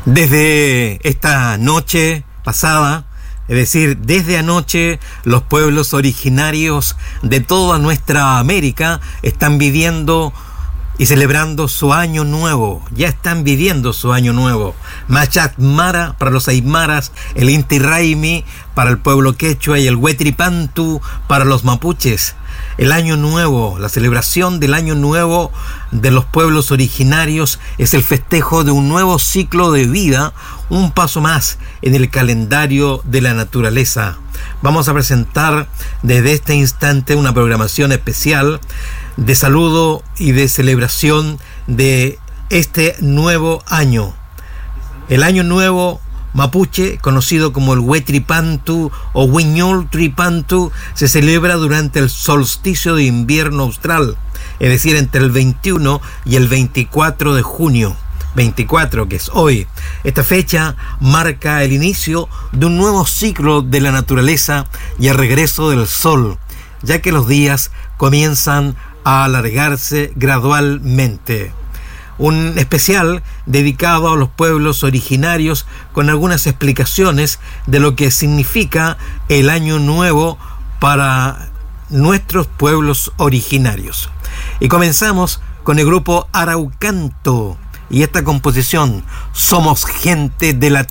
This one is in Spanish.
Desde esta noche pasada, es decir, desde anoche, los pueblos originarios de toda nuestra América están viviendo y celebrando su año nuevo. Ya están viviendo su año nuevo. Machat Mara para los aymaras, el Inti Raymi para el pueblo quechua y el Huetripantu para los mapuches. El año nuevo, la celebración del año nuevo de los pueblos originarios es el festejo de un nuevo ciclo de vida, un paso más en el calendario de la naturaleza. Vamos a presentar desde este instante una programación especial de saludo y de celebración de este nuevo año. El año nuevo mapuche, conocido como el Huetripantu o Huiñoltripantu, se celebra durante el solsticio de invierno austral, es decir, entre el 21 y el 24 de junio. 24, que es hoy. Esta fecha marca el inicio de un nuevo ciclo de la naturaleza y el regreso del sol, ya que los días comienzan a alargarse gradualmente. Un especial dedicado a los pueblos originarios con algunas explicaciones de lo que significa el año nuevo para nuestros pueblos originarios. Y comenzamos con el grupo Araucanto y esta composición, Somos Gente de la